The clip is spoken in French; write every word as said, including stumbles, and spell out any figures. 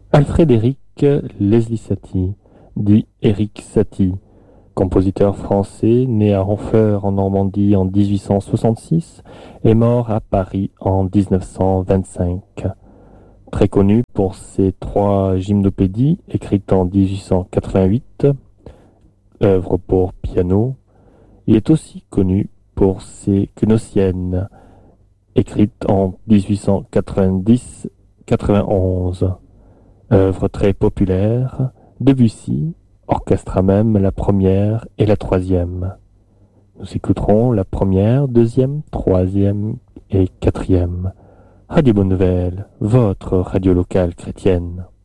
Alfred-Éric Leslie Satie, dit Éric Satie, compositeur français né à Honfleur en Normandie en dix-huit cent soixante-six et mort à Paris en dix-neuf cent vingt-cinq. Très connu pour ses trois gymnopédies écrites en dix-huit cent quatre-vingt-huit, œuvre pour piano. Il est aussi connu pour ses Gnossiennes, écrites en dix-huit cent quatre-vingt-dix quatre-vingt-onze. Œuvre très populaire, Debussy orchestra même la première et la troisième. Nous écouterons la première, deuxième, troisième et quatrième. Radio Bonne Nouvelle, votre radio locale chrétienne.